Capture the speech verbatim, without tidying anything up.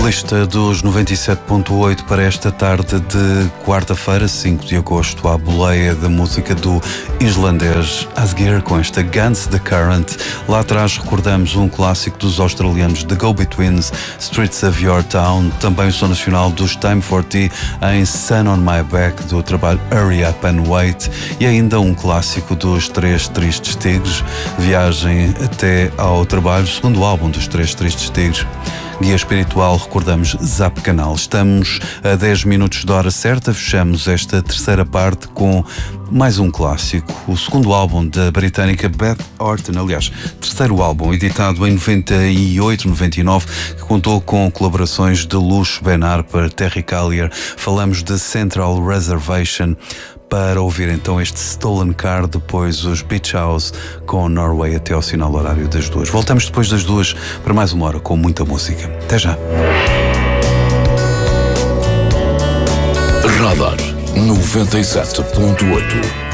lista dos noventa e sete ponto oito para esta tarde de quarta-feira, cinco de agosto, à boleia da música do islandês Asgeir com esta Guns the Current. Lá atrás recordamos um clássico dos australianos The Go-Betweens, Streets of Your Town, também o som nacional dos Time forty em Sun on My Back, do trabalho Hurry Up and Wait, e ainda um clássico dos Três Tristes Tigres, Viagem até ao Trabalho, segundo álbum dos Três Tristes Tigres. Guia espiritual, recordamos Zap Canal. Estamos a dez minutos da hora certa, fechamos esta terceira parte com mais um clássico, o segundo álbum da britânica Beth Orton, aliás, terceiro álbum, editado em noventa e oito, noventa e nove, que contou com colaborações de luxo, Ben Harper, Terry Callier. Falamos de Central Reservation. Para ouvir então este Stolen Car, depois os Beach House com Norway até ao sinal horário das duas. Voltamos depois das duas para mais uma hora com muita música. Até já. Radar noventa e sete ponto oito.